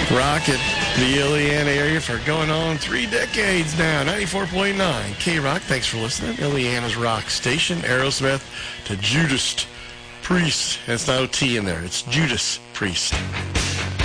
Rocket the Illiana area for going on 3 decades now. 94.9 K-Rock. Thanks for listening. Illiana's rock station. Aerosmith to Judas Priest. That's not a T in there. It's Judas Priest.